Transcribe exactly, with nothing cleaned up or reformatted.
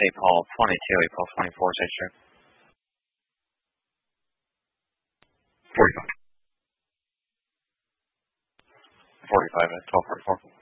April twenty-two, April twenty-four, is that true? forty-five. forty-five at twelve forty-four.